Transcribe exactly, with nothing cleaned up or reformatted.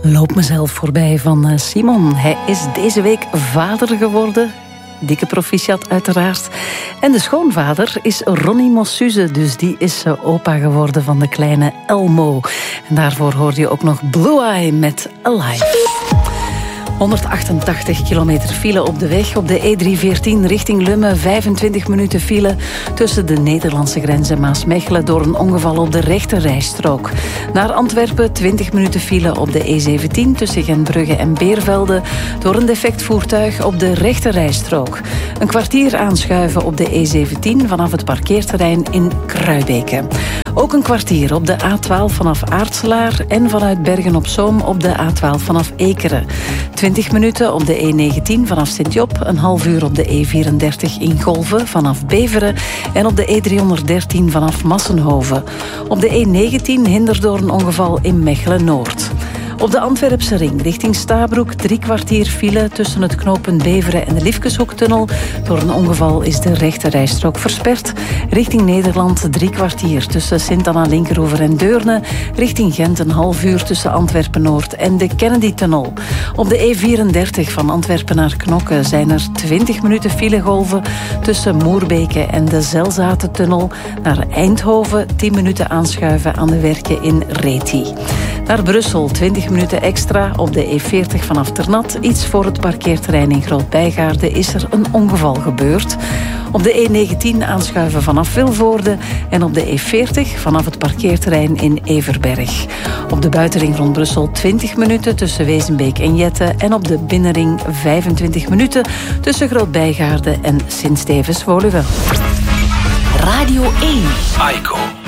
Loop mezelf voorbij van Simon. Hij is deze week vader geworden. Dikke proficiat uiteraard. En de schoonvader is Ronnie Mossuze, dus die is opa geworden van de kleine Elmo. En daarvoor hoorde je ook nog Blue Eye met Alive. honderdachtentachtig kilometer file op de weg. Op de E driehonderdveertien richting Lummen vijfentwintig minuten file tussen de Nederlandse grens en Maasmechelen door een ongeval op de rechterrijstrook. Naar Antwerpen twintig minuten file op de E zeventien tussen Gentbrugge en Beervelde door een defect voertuig op de rechterrijstrook. Een kwartier aanschuiven op de E zeventien vanaf het parkeerterrein in Kruibeke. Ook een kwartier op de A twaalf vanaf Aartselaar en vanuit Bergen-op-Zoom op de A twaalf vanaf Ekeren. twintig minuten op de E negentien vanaf Sint-Job, een half uur op de E vierendertig in Golve vanaf Beveren en op de E driehonderddertien vanaf Massenhoven. Op de E negentien hinder door een ongeval in Mechelen-Noord. Op de Antwerpse ring richting Stabroek drie kwartier file tussen het knooppunt Beveren en de Liefkeshoektunnel. Door een ongeval is de rechterrijstrook versperd. Richting Nederland drie kwartier tussen Sint-Anna-Linkeroever en Deurne. Richting Gent een half uur tussen Antwerpen-Noord en de Kennedy-tunnel. Op de E vierendertig van Antwerpen naar Knokke zijn er twintig minuten filegolven tussen Moerbeke en de Zelzatentunnel. Naar Eindhoven tien minuten aanschuiven aan de werken in Reti. Naar Brussel twintig minuten extra op de E veertig vanaf Ternat. Iets voor het parkeerterrein in Groot-Bijgaarde is er een ongeval gebeurd. Op de E negentien aanschuiven vanaf Vilvoorde en op de E veertig vanaf het parkeerterrein in Everberg. Op de buitenring rond Brussel twintig minuten tussen Wezenbeek en Jette en op de binnenring vijfentwintig minuten tussen Groot-Bijgaarde en Sint-Stevens-Woluwe. Radio één. Aiko.